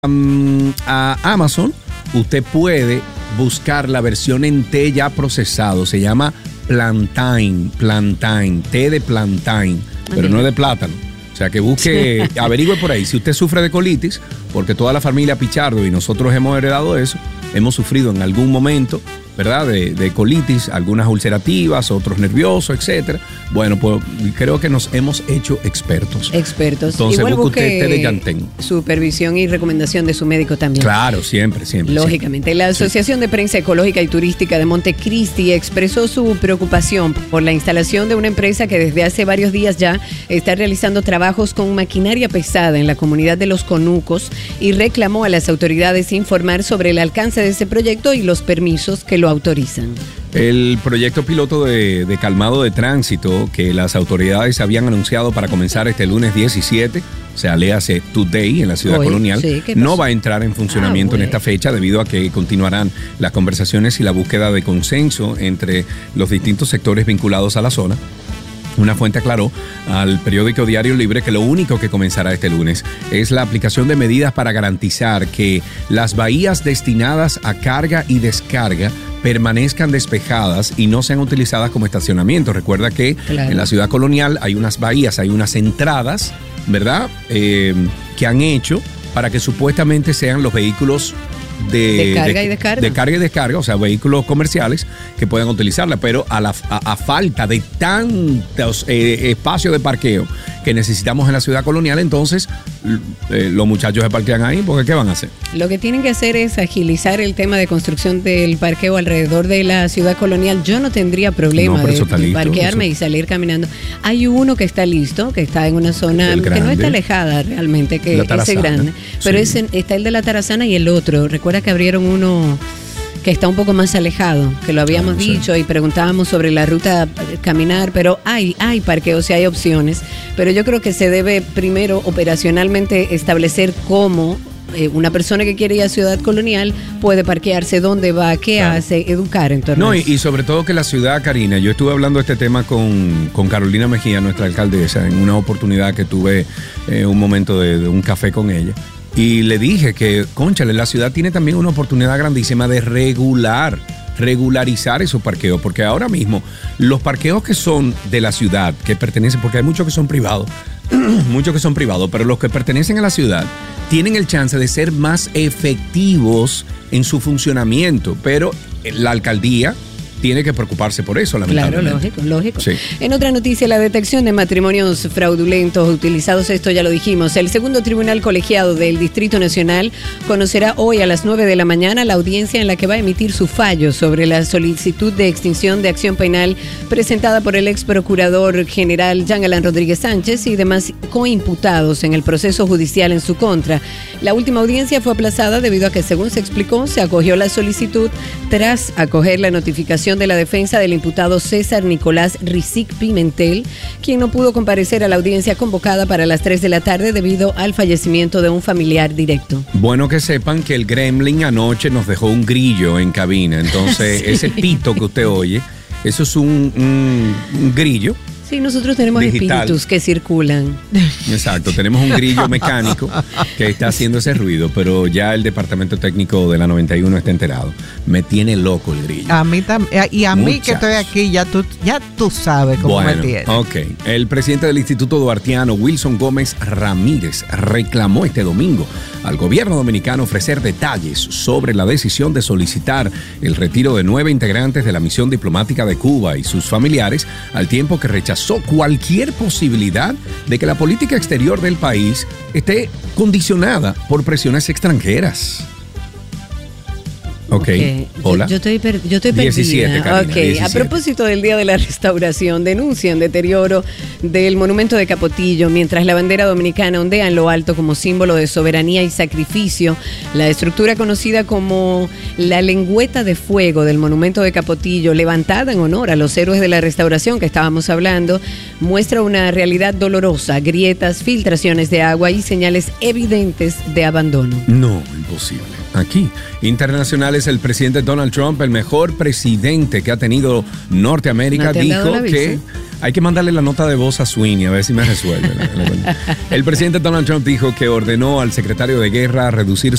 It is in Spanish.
a Amazon, usted puede buscar la versión en té ya procesado. Se llama plantain, té de plantain, pero no es de plátano. O sea, que busque, averigüe por ahí. Si usted sufre de colitis, porque toda la familia Pichardo y nosotros hemos heredado eso, hemos sufrido en algún momento, ¿verdad? De colitis, algunas ulcerativas, otros nerviosos, etcétera. Bueno, pues creo que nos hemos hecho expertos. Entonces, igual busque usted té de Yantén. Supervisión y recomendación de su médico también. Claro, siempre. Lógicamente. La Asociación de Prensa Ecológica y Turística de Montecristi expresó su preocupación por la instalación de una empresa que desde hace varios días ya está realizando trabajos con maquinaria pesada en la comunidad de Los Conucos y reclamó a las autoridades informar sobre el alcance de ese proyecto y los permisos que lo autorizan. El proyecto piloto de calmado de tránsito que las autoridades habían anunciado para comenzar este lunes 17, o sea, léase Today en la ciudad colonial, no va a entrar en funcionamiento en esta fecha debido a que continuarán las conversaciones y la búsqueda de consenso entre los distintos sectores vinculados a la zona. Una fuente aclaró al periódico Diario Libre que lo único que comenzará este lunes es la aplicación de medidas para garantizar que las bahías destinadas a carga y descarga permanezcan despejadas y no sean utilizadas como estacionamiento. Recuerda que en la ciudad colonial hay unas bahías, hay unas entradas, ¿verdad? Que han hecho para que supuestamente sean los vehículos de carga y descarga, o sea, vehículos comerciales que puedan utilizarla, pero a falta de tantos espacios de parqueo que necesitamos en la ciudad colonial, entonces los muchachos se parquean ahí, porque ¿qué van a hacer? Lo que tienen que hacer es agilizar el tema de construcción del parqueo alrededor de la ciudad colonial. Yo no tendría problema de parquearme y salir caminando. Hay uno que está listo, que está en una zona que no está alejada realmente, que ese grande, pero está el de la Tarazana y el otro. Recuerda que abrieron uno que está un poco más alejado, que lo habíamos dicho y preguntábamos sobre la ruta caminar, pero hay parqueos y hay opciones, pero yo creo que se debe primero operacionalmente establecer cómo una persona que quiere ir a Ciudad Colonial puede parquearse, dónde va, qué hace, educar en torno a eso. Y sobre todo que la ciudad, Karina, yo estuve hablando de este tema con Carolina Mejía, nuestra alcaldesa, en una oportunidad que tuve un momento de un café con ella. Y le dije que, cónchale, la ciudad tiene también una oportunidad grandísima de regularizar esos parqueos, porque ahora mismo los parqueos que son de la ciudad, que pertenecen, porque hay muchos que son privados, pero los que pertenecen a la ciudad tienen el chance de ser más efectivos en su funcionamiento, pero la alcaldía tiene que preocuparse por eso, lamentablemente. Claro, lógico. Sí. En otra noticia, la detección de matrimonios fraudulentos utilizados, esto ya lo dijimos. El segundo tribunal colegiado del Distrito Nacional conocerá hoy a las 9 de la mañana la audiencia en la que va a emitir su fallo sobre la solicitud de extinción de acción penal presentada por el ex procurador general Jean Alain Rodríguez Sánchez y demás coimputados en el proceso judicial en su contra. La última audiencia fue aplazada debido a que, según se explicó, se acogió la solicitud tras acoger la notificación de la defensa del imputado César Nicolás Rizic Pimentel, quien no pudo comparecer a la audiencia convocada para las 3 de la tarde debido al fallecimiento de un familiar directo. Bueno que sepan que el Gremlin anoche nos dejó un grillo en cabina, entonces ese pito que usted oye, eso es un grillo. Sí, nosotros tenemos digital. Espíritus que circulan. Exacto, tenemos un grillo mecánico que está haciendo ese ruido, pero ya el departamento técnico de la 91 está enterado. Me tiene loco el grillo. A mí también, y a mí que estoy aquí, ya tú sabes cómo me tiene. Ok, el presidente del Instituto Duartiano, Wilson Gómez Ramírez, reclamó este domingo al gobierno dominicano ofrecer detalles sobre la decisión de solicitar el retiro de 9 integrantes de la misión diplomática de Cuba y sus familiares, al tiempo que rechazó cualquier posibilidad de que la política exterior del país esté condicionada por presiones extranjeras. Okay. Hola. Yo estoy perdida. 17, Karina, 17. A propósito del Día de la Restauración, denuncian deterioro del monumento de Capotillo, mientras la bandera dominicana ondea en lo alto como símbolo de soberanía y sacrificio. La estructura conocida como la lengüeta de fuego del monumento de Capotillo, levantada en honor a los héroes de la restauración que estábamos hablando, muestra una realidad dolorosa, grietas, filtraciones de agua y señales evidentes de abandono. No, imposible. Aquí, internacionales, el presidente Donald Trump, el mejor presidente que ha tenido Norteamérica, dijo que Hay que mandarle la nota de voz a Sweeney a ver si me resuelve. El presidente Donald Trump dijo que ordenó al secretario de Guerra reducir